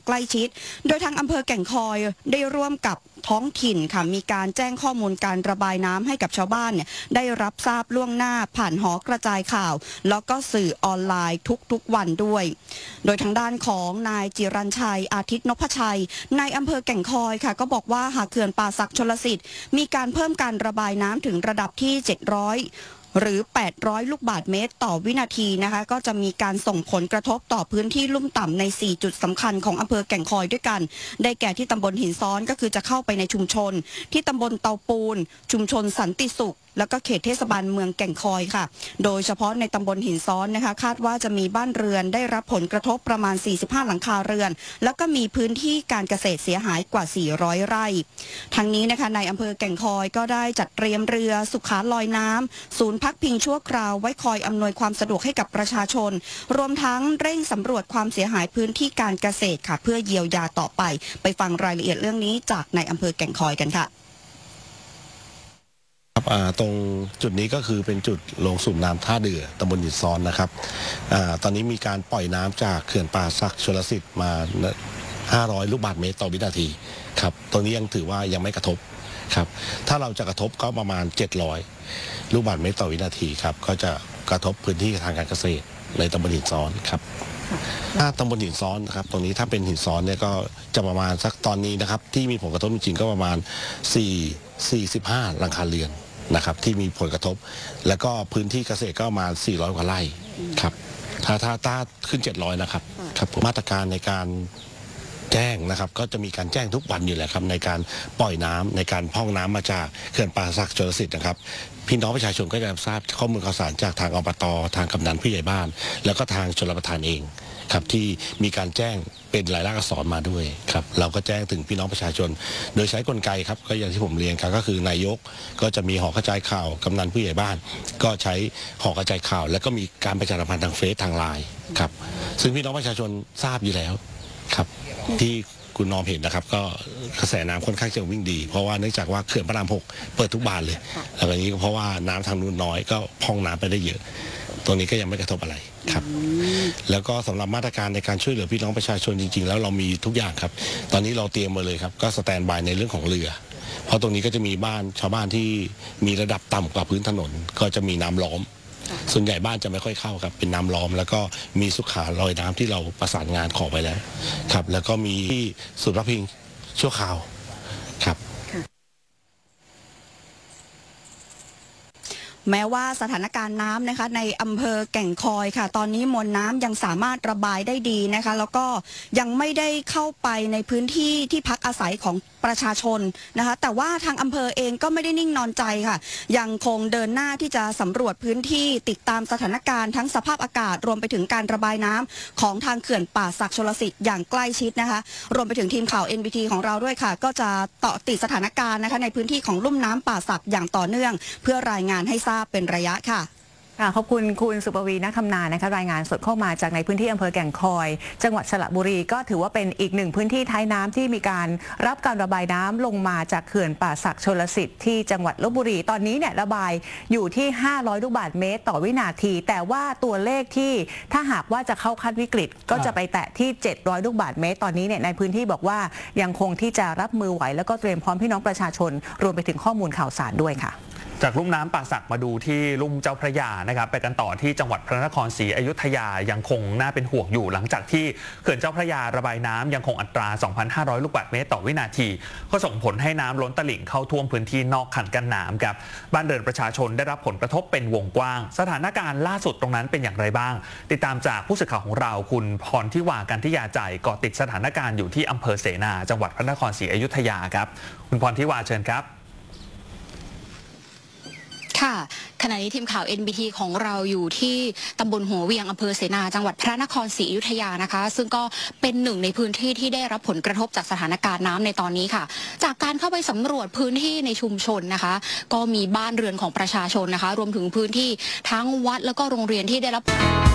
ใกล้ชิดโดยทางอำเภอแก่งคอยได้ร่วมกับท้องถิ่นค่ะมีการแจ้งข้อมูลการระบายน้ำให้กับชาวบ้านเนี่ยได้รับทราบล่วงหน้าผ่านหอกระจายข่าวแล้วก็สื่อออนไลน์ทุกวันด้วยโดยทางด้านของนายจิรัญชัยอาทิตย์นพชัยนายอำเภอแก่งคอยค่ะก็บอกว่าหากเขื่อนป่าสักชลสิทธิ์มีการเพิ่มการระบายน้ำถึงระดับที่700หรือ800ลูกบาศก์เมตรต่อวินาทีนะคะก็จะมีการส่งผลกระทบต่อพื้นที่ลุ่มต่ำใน4จุดสำคัญของอำเภอแก่งคอยด้วยกันได้แก่ที่ตำบลหินซ้อนก็คือจะเข้าไปในชุมชนที่ตำบลเตาปูนชุมชนสันติสุขแล้วก็เขตเทศบาลเมืองแก่งคอยค่ะโดยเฉพาะในตำบลหินซ้อนนะคะคาดว่าจะมีบ้านเรือนได้รับผลกระทบประมาณ45หลังคาเรือนแล้วก็มีพื้นที่การเกษตรเสียหายกว่า400ไร่ทั้งนี้นะคะในอำเภอแก่งคอยก็ได้จัดเตรียมเรือสุขาลอยน้ำศูนย์พักพิงชั่วคราวไว้คอยอำนวยความสะดวกให้กับประชาชนรวมทั้งเร่งสำรวจความเสียหายพื้นที่การเกษตรค่ะเพื่อเยียวยาต่อไปฟังรายละเอียดเรื่องนี้จากในอำเภอแก่งคอยกันค่ะตรงจุดนี้ก็คือเป็นจุดลงสูบน้ำท่าเดือตำบลหินซ้อนนะครับตอนนี้มีการปล่อยน้ำจากเขื่อนป่าสักชลสิทธิ์มา500ลูกบาศก์เมตรต่อวินาทีครับตรงนี้ยังถือว่ายังไม่กระทบครับถ้าเราจะกระทบก็ประมาณ700ลูกบาศก์เมตรต่อวินาทีครับก็จะกระทบพื้นที่ทางการเกษตรในตำบลหินซ้อนครับถ้าตำบลหินซ้อนนะครับตรงนี้ถ้าเป็นหินซ้อนเนี่ยก็จะประมาณสักตอนนี้นะครับที่มีผลกระทบจริงๆก็ประมาณ45หลังคาเรือนนะครับที่มีผลกระทบแล้วก็พื้นที่เกษตรก็ประมาณ400กว่าไร่ครับถ้าขึ้น700นะครับครับมาตรการในการแจ้งนะครับก็จะมีการแจ้งทุกวันอยู่แหละครับในการปล่อยน้ำในการพร่องน้ำมาจากเขื่อนป่าสักชลสิทธิ์นะครับพี่น้องประชาชนก็จะทราบข้อมูลข่าวสารจากทางอบต.ทางกำนันผู้ใหญ่บ้านแล้วก็ทางชลประทานเองครับที่มีการแจ้งเป็นลายลักษณ์อักษรมาด้วยครับเราก็แจ้งถึงพี่น้องประชาชนโดยใช้กลไกครับก็อย่างที่ผมเรียนครับก็คือนายกก็จะมีหอกระจายข่าวกำนันผู้ใหญ่บ้านก็ใช้หอกระจายข่าวแล้วก็มีการประชาสัมพันธ์ทางเฟซทางไลน์ครับซึ่งพี่น้องประชาชนทราบอยู่แล้วครับที่คุณนอมเห็นนะครับก็กระแสน้ำค่อนข้างจะวิ่งดีเพราะว่าเนื่องจากว่าเขื่อนพระราม6เปิดทุกบานเลยแล้วอย่างนี้เพราะว่าน้ำทางนู้นน้อยก็พร่องน้ำไปได้เยอะตรงนี้ก็ยังไม่กระทบอะไรครับแล้วก็สำหรับมาตรการในการช่วยเหลือพี่น้องประชาชนจริงๆแล้วเรามีทุกอย่างครับตอนนี้เราเตรียมมาเลยครับก็สแตนบายในเรื่องของเรือเพราะตรงนี้ก็จะมีบ้านชาวบ้านที่มีระดับต่ำกว่าพื้นถนนก็จะมีน้ำล้อมส่วนใหญ่บ้านจะไม่ค่อยเข้าครับเป็นน้ำล้อมแล้วก็มีสุขาลอยน้ำที่เราประสานงานขอไปแล้วครับแล้วก็มีที่ศูนย์พักพิงชั่วคราวครับแม้ว่าสถานการณ์น้ำนะคะในอำเภอแก่งคอยค่ะตอนนี้มวลน้ำยังสามารถระบายได้ดีนะคะแล้วก็ยังไม่ได้เข้าไปในพื้นที่ที่พักอาศัยของประชาชนนะคะแต่ว่าทางอำเภอเองก็ไม่ได้นิ่งนอนใจค่ะยังคงเดินหน้าที่จะสำรวจพื้นที่ติดตามสถานการณ์ทั้งสภาพอากาศรวมไปถึงการระบายน้ำของทางเขื่อนป่าสักชลสิทธิ์อย่างใกล้ชิดนะคะรวมไปถึงทีมข่าว NBT ของเราด้วยค่ะก็จะเกาะติดสถานการณ์นะคะในพื้นที่ของลุ่มน้ำป่าสักอย่างต่อเนื่องเพื่อรายงานให้ทราบเป็นระยะค่ะขอบคุณคุณสุปวีณคำนานะคะรายงานสดเข้ามาจากในพื้นที่อำเภอแก่งคอยจังหวัดสระบุรีก็ถือว่าเป็นอีกหนึ่งพื้นที่ท้ายน้ำที่มีการรับการระบายน้ำลงมาจากเขื่อนป่าสักชลสิทธิ์ที่จังหวัดลพบุรีตอนนี้เนี่ยระบายอยู่ที่500ลูกบาศก์เมตรต่อวินาทีแต่ว่าตัวเลขที่ถ้าหากว่าจะเข้าขั้นวิกฤตก็จะไปแตะที่700ลูกบาศก์เมตรตอนนี้เนี่ยในพื้นที่บอกว่ายังคงที่จะรับมือไหวแล้วก็เตรียมพร้อมพี่น้องประชาชนรวมไปถึงข้อมูลข่าวสารด้วยค่ะจากลุ่มน้ำป่าสักมาดูที่ลุ่มเจ้าพระยานะครับไปกันต่อที่จังหวัดพระนครศรีอยุธยายังคงน่าเป็นห่วงอยู่หลังจากที่เขื่อนเจ้าพระยาระบายน้ำยังคงอัตรา 2,500 ลูกบาศก์เมตรต่อวินาทีก็ส่งผลให้น้ำล้นตลิ่งเข้าท่วมพื้นที่นอกคันกั้นน้ำครับบ้านเรือนประชาชนได้รับผลกระทบเป็นวงกว้างสถานการณ์ล่าสุดตรงนั้นเป็นอย่างไรบ้างติดตามจากผู้สื่อข่าวของเราคุณพรทิวากันทิยาใจเกาะติดสถานการณ์อยู่ที่อำเภอเสนาจังหวัดพระนครศรีอยุธยาครับคุณพรทิวาเชิญครับค่ะขณะนี้ทีมข่าว NBT ของเราอยู่ที่ตำบลหัวเวียงอำเภอเสนาจังหวัดพระนครศรีอยุธยานะคะซึ่งก็เป็นหนึ่งในพื้นที่ที่ได้รับผลกระทบจากสถานการณ์น้ำในตอนนี้ค่ะจากการเข้าไปสำรวจพื้นที่ในชุมชนนะคะก็มีบ้านเรือนของประชาชนนะคะรวมถึงพื้นที่ทั้งวัดแล้วก็โรงเรียนที่ได้รับ